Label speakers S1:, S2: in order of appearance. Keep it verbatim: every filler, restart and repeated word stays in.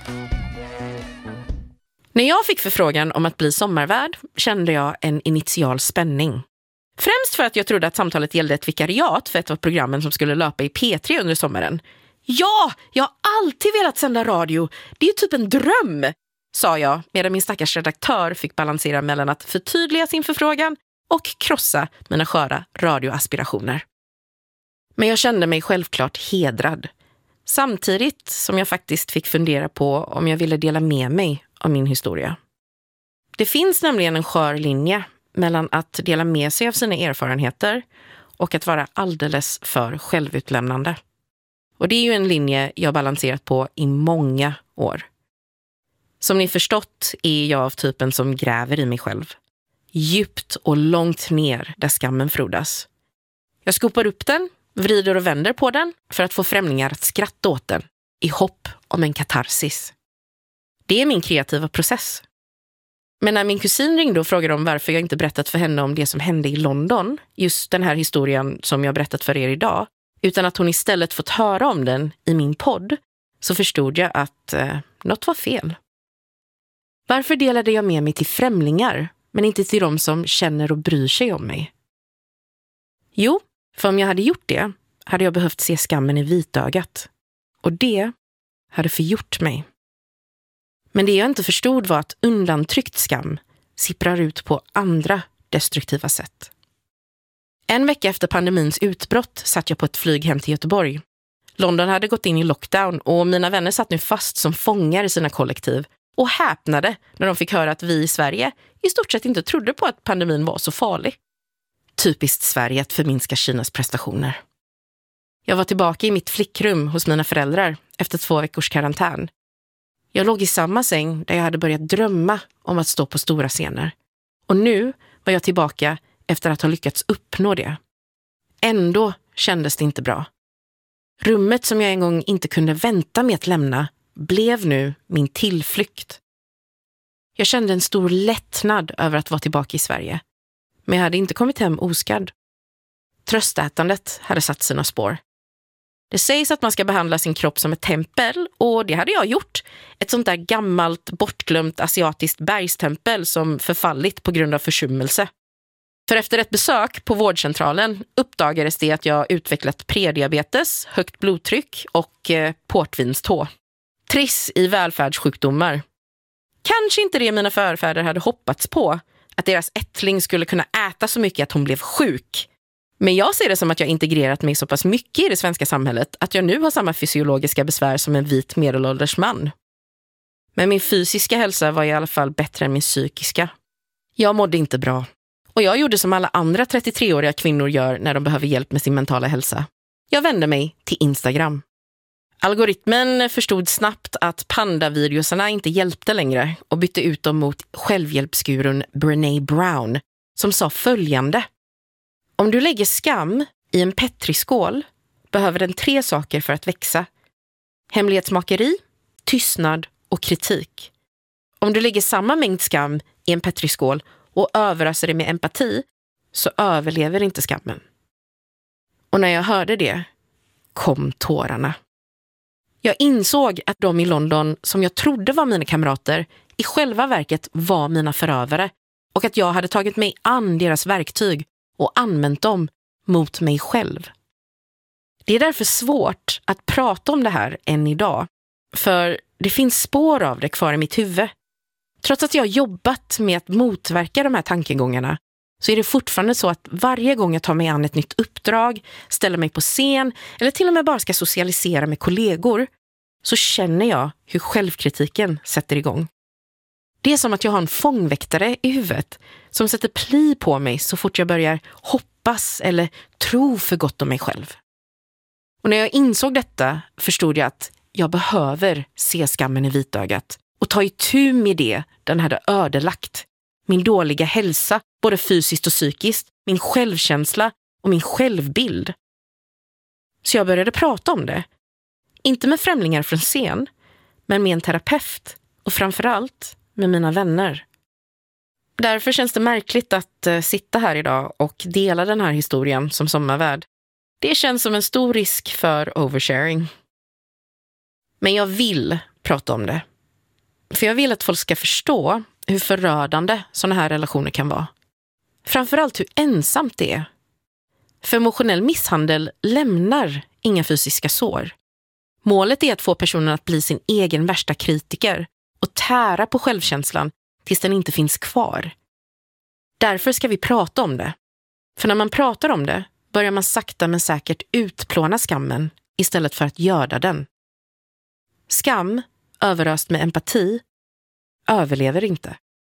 S1: När jag fick förfrågan om att bli sommarvärd kände jag en initial spänning. Främst för att jag trodde att samtalet gällde ett vikariat för ett av programmen som skulle löpa i P tre under sommaren. Ja, jag har alltid velat sända radio. Det är ju typ en dröm, sa jag medan min stackars redaktör fick balansera mellan att förtydliga sin förfrågan och krossa mina sköra radioaspirationer. Men jag kände mig självklart hedrad. Samtidigt som jag faktiskt fick fundera på om jag ville dela med mig av min historia. Det finns nämligen en skör linje mellan att dela med sig av sina erfarenheter och att vara alldeles för självutlämnande. Och det är ju en linje jag balanserat på i många år. Som ni förstått är jag av typen som gräver i mig själv. Djupt och långt ner där skammen frodas. Jag skopar upp den, vrider och vänder på den för att få främlingar att skratta åt den i hopp om en katarsis. Det är min kreativa process. Men när min kusin ringde och frågade om varför jag inte berättat för henne om det som hände i London, just den här historien som jag berättat för er idag, utan att hon istället fått höra om den i min podd, så förstod jag att eh, något var fel. Varför delade jag med mig till främlingar, men inte till de som känner och bryr sig om mig? Jo, för om jag hade gjort det hade jag behövt se skammen i vitögat. Och det hade förgjort mig. Men det jag inte förstod var att undantryckt skam sipprar ut på andra destruktiva sätt. En vecka efter pandemins utbrott satt jag på ett flyg hem till Göteborg. London hade gått in i lockdown och mina vänner satt nu fast som fångar i sina kollektiv och häpnade när de fick höra att vi i Sverige i stort sett inte trodde på att pandemin var så farlig. Typiskt Sverige att förminska Kinas prestationer. Jag var tillbaka i mitt flickrum hos mina föräldrar efter två veckors karantän. Jag låg i samma säng där jag hade börjat drömma om att stå på stora scener. Och nu var jag tillbaka efter att ha lyckats uppnå det. Ändå kändes det inte bra. Rummet som jag en gång inte kunde vänta med att lämna blev nu min tillflykt. Jag kände en stor lättnad över att vara tillbaka i Sverige. Men jag hade inte kommit hem oskadd. Tröstätandet hade satt sina spår. Det sägs att man ska behandla sin kropp som ett tempel och det hade jag gjort. Ett sånt där gammalt, bortglömt asiatiskt bergstempel som förfallit på grund av försummelse. För efter ett besök på vårdcentralen uppdagades det att jag utvecklat prediabetes, högt blodtryck och eh, portvinstå. Triss i välfärdssjukdomar. Kanske inte det mina förfäder hade hoppats på, att deras ättling skulle kunna äta så mycket att hon blev sjuk. Men jag ser det som att jag integrerat mig så pass mycket i det svenska samhället att jag nu har samma fysiologiska besvär som en vit medelålders man. Men min fysiska hälsa var i alla fall bättre än min psykiska. Jag mådde inte bra. Och jag gjorde som alla andra trettiotre-åriga kvinnor gör när de behöver hjälp med sin mentala hälsa. Jag vände mig till Instagram. Algoritmen förstod snabbt att panda-videosarna inte hjälpte längre och bytte ut dem mot självhjälpsgurun Brené Brown som sa följande. Om du lägger skam i en petriskål behöver den tre saker för att växa. Hemlighetsmakeri, tystnad och kritik. Om du lägger samma mängd skam i en petriskål och överraskar det med empati så överlever inte skammen. Och när jag hörde det kom tårarna. Jag insåg att de i London som jag trodde var mina kamrater i själva verket var mina förövare och att jag hade tagit mig an deras verktyg och använt dem mot mig själv. Det är därför svårt att prata om det här än idag, för det finns spår av det kvar i mitt huvud. Trots att jag har jobbat med att motverka de här tankegångarna så är det fortfarande så att varje gång jag tar mig an ett nytt uppdrag, ställer mig på scen eller till och med bara ska socialisera med kollegor så känner jag hur självkritiken sätter igång. Det är som att jag har en fångväktare i huvudet som sätter pli på mig så fort jag börjar hoppas eller tro för gott om mig själv. Och när jag insåg detta förstod jag att jag behöver se skammen i vitögat och ta itu med det den hade ödelagt. Min dåliga hälsa, både fysiskt och psykiskt, min självkänsla och min självbild. Så jag började prata om det. Inte med främlingar från scen, men med en terapeut och framförallt med mina vänner. Därför känns det märkligt att uh, sitta här idag och dela den här historien som sommarvärd. Det känns som en stor risk för oversharing. Men jag vill prata om det. För jag vill att folk ska förstå hur förödande sådana här relationer kan vara. Framförallt hur ensamt det är. För emotionell misshandel lämnar inga fysiska sår. Målet är att få personen att bli sin egen värsta kritiker och tära på självkänslan tills den inte finns kvar. Därför ska vi prata om det. För när man pratar om det börjar man sakta men säkert utplåna skammen istället för att göda den. Skam, överöst med empati, överlever inte.